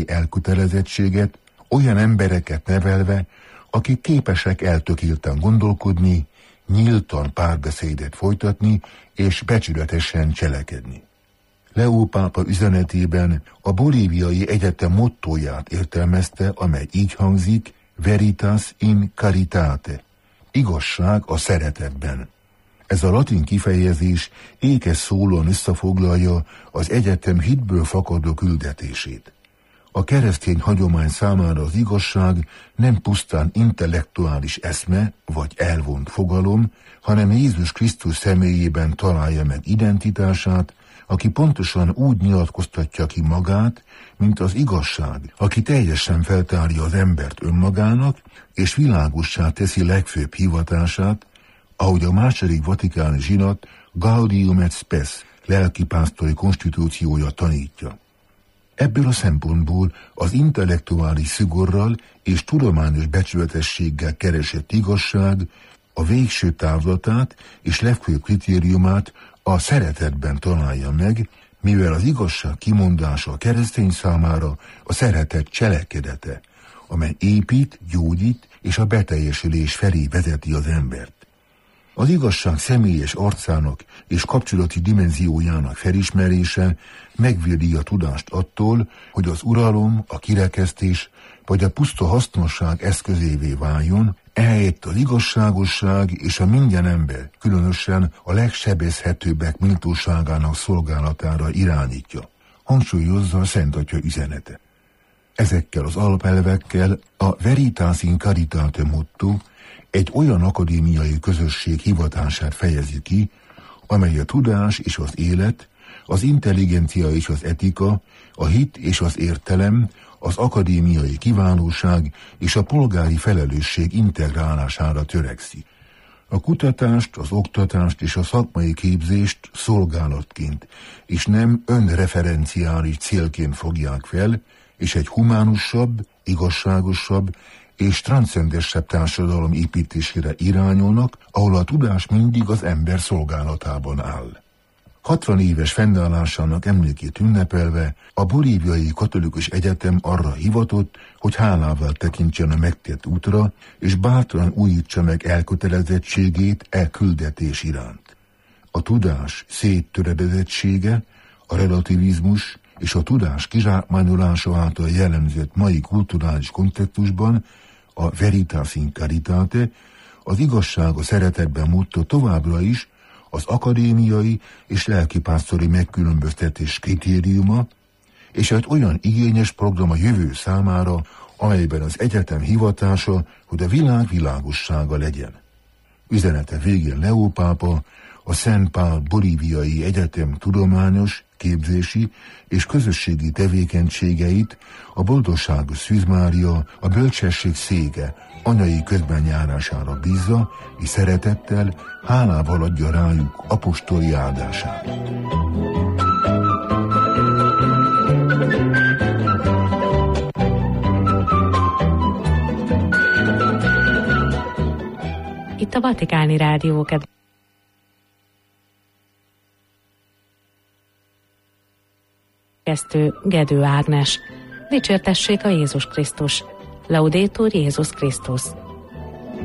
lelki elkötelezettséget, olyan embereket nevelve, akik képesek eltökélten gondolkodni, nyíltan párbeszédet folytatni és becsületesen cselekedni. Leó pápa üzenetében a bolíviai egyetem mottóját értelmezte, amely így hangzik: Veritas in caritate, igazság a szeretetben. Ez a latin kifejezés ékes szólóan összefoglalja az egyetem hitből fakadó küldetését. A keresztény hagyomány számára az igazság nem pusztán intellektuális eszme vagy elvont fogalom, hanem Jézus Krisztus személyében találja meg identitását, aki pontosan úgy nyilatkoztatja ki magát, mint az igazság, aki teljesen feltárja az embert önmagának, és világossá teszi legfőbb hivatását, ahogy a második vatikáni zsinat Gaudium et Spes lelkipásztori konstitúciója tanítja. Ebből a szempontból az intellektuális szigorral és tudományos becsületességgel keresett igazság a végső távlatát és legfőbb kritériumát a szeretetben találja meg, mivel az igazság kimondása a keresztény számára a szeretet cselekedete, amely épít, gyógyít és a beteljesülés felé vezeti az embert. Az igazság személyes arcának és kapcsolati dimenziójának felismerése megvédi a tudást attól, hogy az uralom, a kirekesztés vagy a puszta hasznosság eszközévé váljon, ehelyett az igazságosság és a minden ember, különösen a legsebezhetőbbek méltóságának szolgálatára irányítja, hangsúlyozza a Szent Atya üzenete. Ezekkel az alapelvekkel a Veritas in caritate motto egy olyan akadémiai közösség hivatását fejezi ki, amely a tudás és az élet, az intelligencia és az etika, a hit és az értelem, az akadémiai kiválóság és a polgári felelősség integrálására törekszik. A kutatást, az oktatást és a szakmai képzést szolgálatként, és nem önreferenciális célként fogják fel, és egy humánusabb, igazságosabb és transzcendensebb társadalom építésére irányulnak, ahol a tudás mindig az ember szolgálatában áll. 60 éves fennállásának emlékét ünnepelve a bolíviai katolikus egyetem arra hivatott, hogy hálával tekintsen a megtett útra, és bátran újítsa meg elkötelezettségét küldetés iránt. A tudás széttöredezettsége, a relativizmus és a tudás kizsákmányolása által jellemzett mai kulturális kontextusban a Veritas in caritate, az igazság a szeretetben motto továbbra is az akadémiai és lelkipásztori megkülönböztetés kritériuma, és egy olyan igényes program a jövő számára, amelyben az egyetem hivatása, hogy a világ világossága legyen. Üzenete végén Leó pápa a Szent Pál Bolíviai Egyetem tudományos, képzési és közösségi tevékenységeit a Boldogságos Szűz Mária, a Bölcsesség széke anyai közbenjárására bízza, és szeretettel, hálával adja rájuk apostoli áldását. Itt a Vatikáni Rádió kezdő Gedő Ágnes. Dicsértessék a Jézus Krisztus. Laudetur Jézus Krisztus.